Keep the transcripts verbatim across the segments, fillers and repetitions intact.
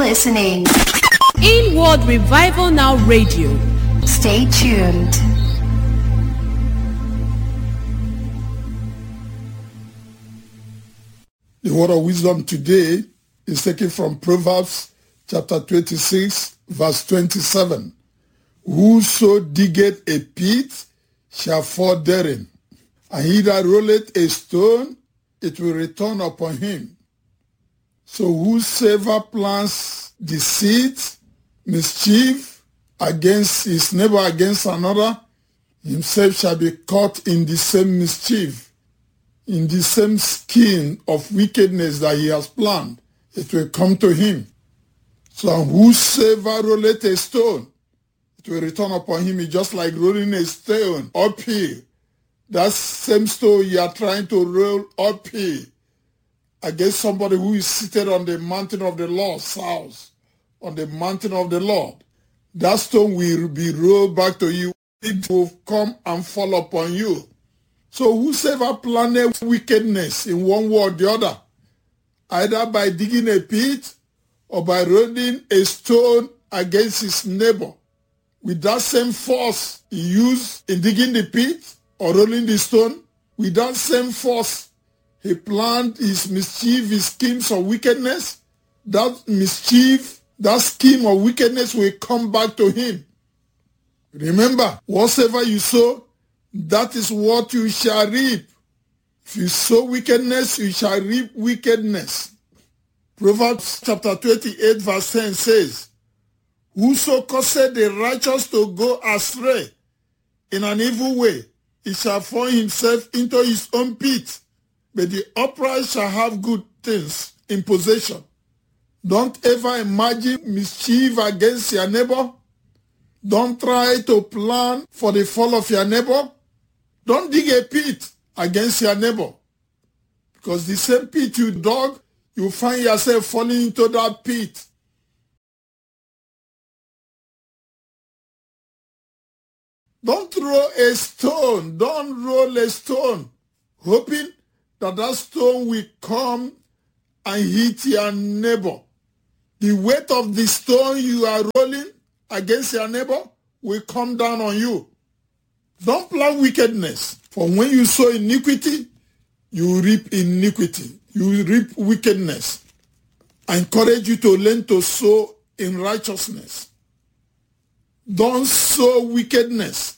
listening. Inward Revival Now Radio. Stay tuned. The word of wisdom today is taken from Proverbs chapter twenty-six, verse twenty-seven. Whoso diggeth a pit shall fall therein, and he that rolleth a stone, it will return upon him. So whosoever plants deceit, mischief against his neighbor, against another, himself shall be caught in the same mischief, in the same scheme of wickedness that he has planned. It will come to him. So whosoever rolleth a stone, it will return upon him. It's just like rolling a stone uphill. That same stone you are trying to roll uphill against somebody who is seated on the mountain of the Lord's house, on the mountain of the Lord. That stone will be rolled back to you. It will come and fall upon you. So whosoever planned wickedness in one way or the other, either by digging a pit or by rolling a stone against his neighbor, with that same force he used in digging the pit or rolling the stone, with that same force he planned his mischief, his schemes of wickedness, that mischief, that scheme of wickedness will come back to him. Remember, whatsoever you sow, that is what you shall reap. If you sow wickedness, you shall reap wickedness. Proverbs chapter twenty-eight, verse ten says, whoso causeth the righteous to go astray in an evil way, he shall fall himself into his own pit, but the upright shall have good things in possession. Don't ever imagine mischief against your neighbor. Don't try to plan for the fall of your neighbor. Don't dig a pit against your neighbor, because the same pit you dug, you find yourself falling into that pit. Don't throw a stone, don't roll a stone, hoping that that stone will come and hit your neighbor. The weight of the stone you are rolling against your neighbor will come down on you. Don't plan wickedness, for when you sow iniquity, you reap iniquity. You reap wickedness. I encourage you to learn to sow in righteousness. Don't sow wickedness.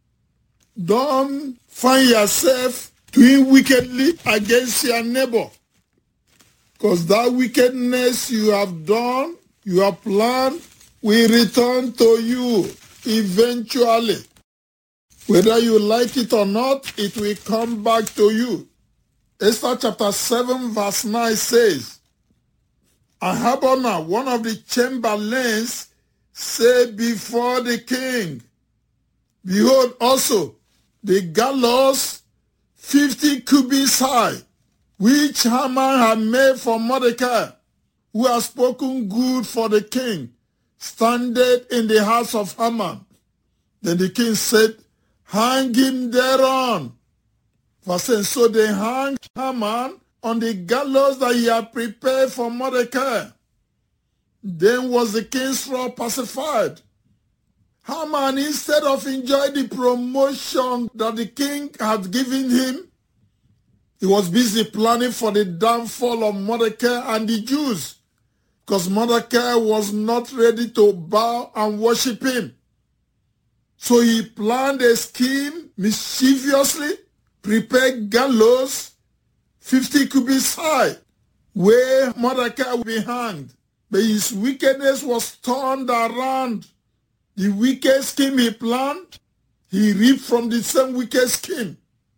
Don't find yourself doing wickedly against your neighbor, because that wickedness you have done, you have planned, will return to you eventually. Whether you like it or not, it will come back to you. Esther chapter seven verse nine says, and Harbona, one of the chamberlains, said before the king, behold also the gallows fifty cubits high, which Haman had made for Mordecai, who had spoken good for the king, standeth in the house of Haman. Then the king said, hang him thereon. Verse ten, so they hanged Haman on the gallows that he had prepared for Mordecai. Then was the king's wrath pacified. Haman, instead of enjoying the promotion that the king had given him, he was busy planning for the downfall of Mordecai and the Jews, because Mordecai was not ready to bow and worship him. So he planned a scheme mischievously, prepared gallows fifty cubits high, where Mordecai would be hanged. But his wickedness was turned around. The wicked scheme he planned, he reaped from the same wicked scheme.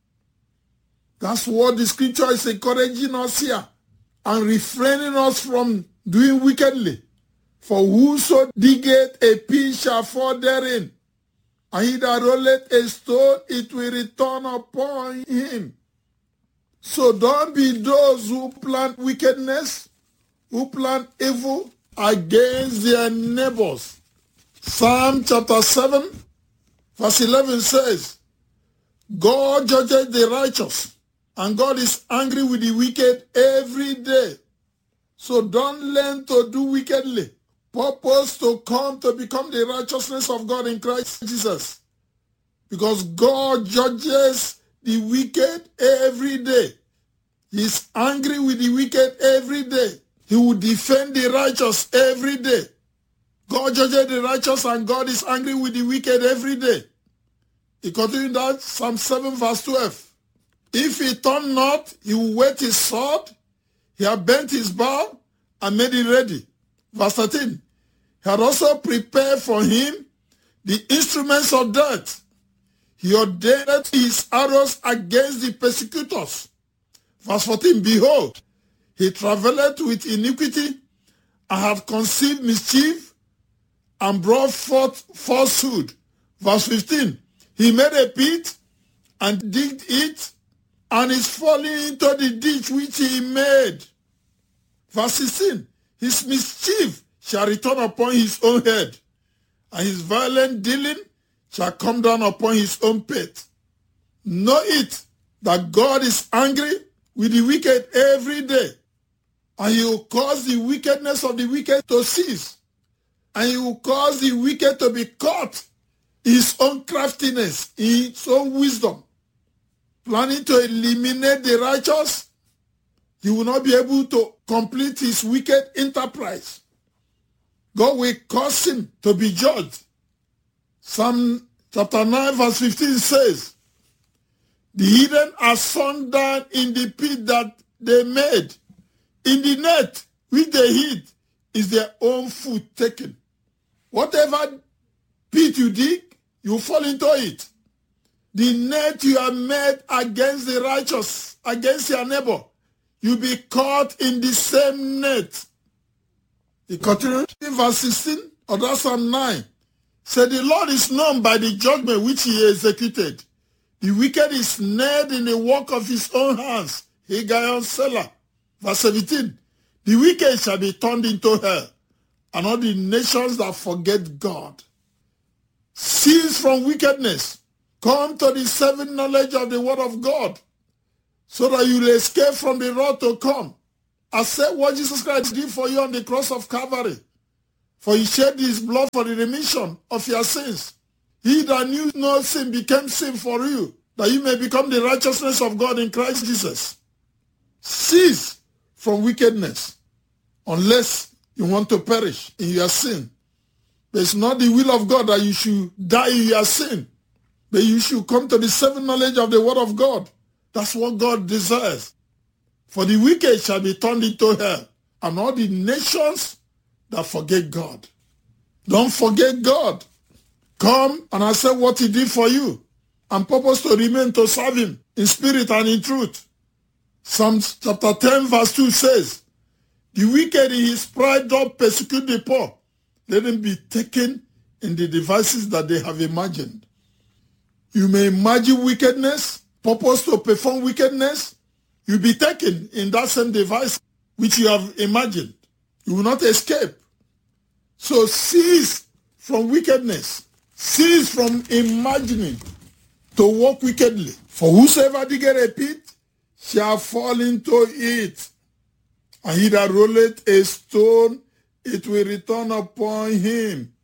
That's what the scripture is encouraging us here and refraining us from doing wickedly. For whoso diggeth a pit shall fall therein, and he that rolleth a stone, it will return upon him. So don't be those who plan wickedness, who plan evil against their neighbors. Psalm chapter seven, verse eleven says, God judges the righteous, and God is angry with the wicked every day. So don't learn to do wickedly. Purpose to come to become the righteousness of God in Christ Jesus. Because God judges the wicked every day. He's angry with the wicked every day. He will defend the righteous every day. God judges the righteous and God is angry with the wicked every day. He continued that, Psalm seven verse twelve. If he turn not, he will whet his sword. He had bent his bow and made it ready. Verse thirteen. He had also prepared for him the instruments of death. He ordained his arrows against the persecutors. Verse fourteen. Behold, he travelled with iniquity and had conceived mischief and brought forth falsehood. Verse fifteen. He made a pit and digged it and is falling into the ditch which he made. Verse sixteen. His mischief shall return upon his own head, and his violent dealing shall come down upon his own pit. Know it that God is angry with the wicked every day, and he will cause the wickedness of the wicked to cease, and he will cause the wicked to be caught in his own craftiness, in his own wisdom, planning to eliminate the righteous. He will not be able to complete his wicked enterprise. God will cause him to be judged. Psalm chapter nine verse fifteen says, the hidden are sunk down in the pit that they made. In the net which they hid is their own foot taken. Whatever pit you dig, you fall into it. The net you have made against the righteous, against your neighbor, you'll be caught in the same net. He continued in verse sixteen of that Psalm nine. Said, the Lord is known by the judgment which he executed. The wicked is snared in the work of his own hands. Haggai Selah. Verse seventeen. The wicked shall be turned into hell, and all the nations that forget God. Cease from wickedness. Come to the saving knowledge of the word of God, so that you will escape from the wrath to come. Accept what Jesus Christ did for you on the cross of Calvary. For he shed his blood for the remission of your sins. He that knew no sin became sin for you, that you may become the righteousness of God in Christ Jesus. Cease from wickedness, unless you want to perish in your sin. But it's not the will of God that you should die in your sin, but you should come to the saving knowledge of the word of God. That's what God desires. For the wicked shall be turned into hell, and all the nations that forget God. Don't forget God. Come and accept what he did for you, and purpose to remain to serve him in spirit and in truth. Psalm chapter ten verse two says, the wicked in his pride doth persecute the poor. Let him be taken in the devices that they have imagined. You may imagine wickedness, purpose to perform wickedness. You'll be taken in that same device which you have imagined. You will not escape. So cease from wickedness. Cease from imagining to walk wickedly. For whosoever diggeth a pit shall fall into it. And he that rolleth a stone, it will return upon him.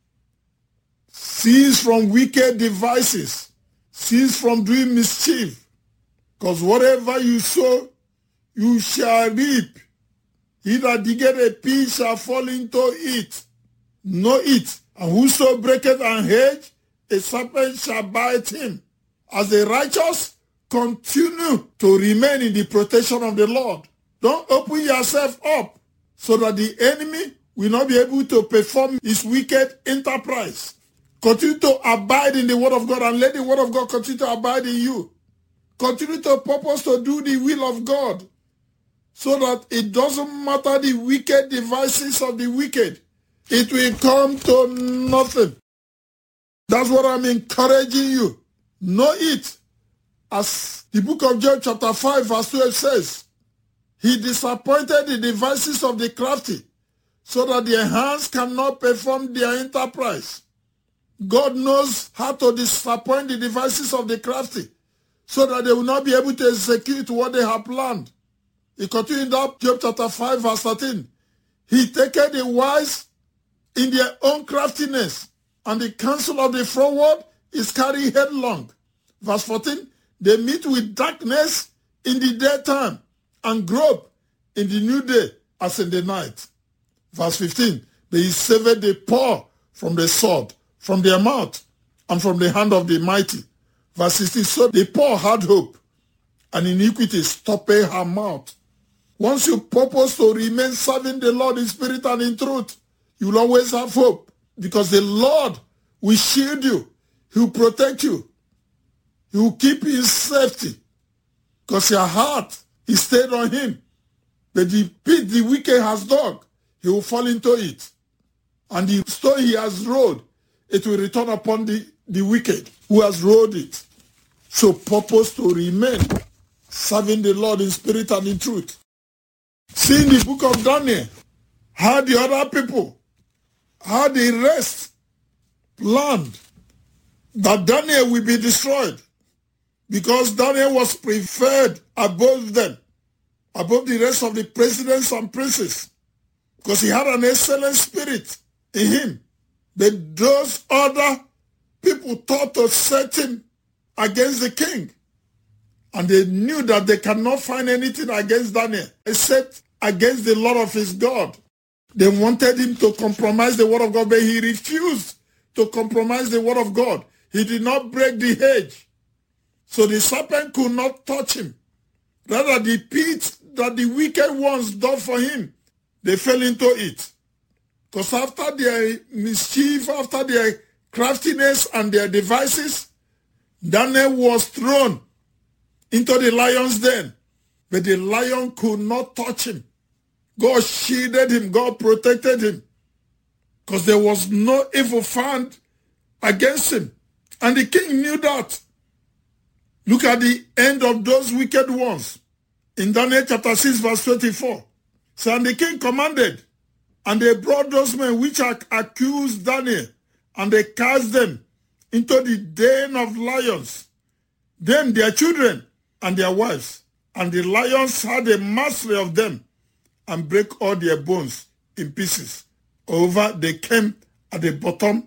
Cease from wicked devices. Cease from doing mischief. Because whatever you sow, you shall reap. He that diggeth a pit shall fall into it. Know it. And whoso breaketh an hedge, a serpent shall bite him. As the righteous, continue to remain in the protection of the Lord. Don't open yourself up so that the enemy will not be able to perform his wicked enterprise. Continue to abide in the word of God, and let the word of God continue to abide in you. Continue to purpose to do the will of God, so that it doesn't matter the wicked devices of the wicked. It will come to nothing. That's what I'm encouraging you. Know it. As the book of Job chapter five verse twelve says, he disappointed the devices of the crafty, so that their hands cannot perform their enterprise. God knows how to disappoint the devices of the crafty, so that they will not be able to execute what they have planned. He continued up Job chapter five verse thirteen. He taketh the wise in their own craftiness, and the counsel of the froward is carried headlong. Verse fourteen, they meet with darkness in the daytime, and grope in the new day as in the night. Verse fifteen, they saved the poor from the sword, from their mouth, and from the hand of the mighty. Verse sixteen, so the poor had hope, and iniquity stopped her mouth. Once you purpose to remain serving the Lord in spirit and in truth, you will always have hope, because the Lord will shield you. He will protect you. He will keep you in safety, because your heart is stayed on him. But the pit the wicked has dug, he will fall into it. And the stone he has rolled, it will return upon the, the wicked who has rolled it. So purpose to remain serving the Lord in spirit and in truth. See in the book of Daniel, how the other people, how the rest planned that Daniel will be destroyed, because Daniel was preferred above them, above the rest of the presidents and princes, because he had an excellent spirit in him. But those other people thought to set him against the king. And they knew that they cannot find anything against Daniel except against the Lord of his God. They wanted him to compromise the word of God, but he refused to compromise the word of God. He did not break the hedge. So the serpent could not touch him. Rather, the pit that the wicked ones dug for him, they fell into it. Because after their mischief, after their craftiness and their devices, Daniel was thrown into the lion's den. But the lion could not touch him. God shielded him. God protected him. Because there was no evil found against him. And the king knew that. Look at the end of those wicked ones. In Daniel chapter six verse twenty-four. So and the king commanded, and they brought those men which had accused Daniel, and they cast them into the den of lions, them, their children, and their wives. And the lions had a mastery of them, and break all their bones in pieces. Over they came at the bottom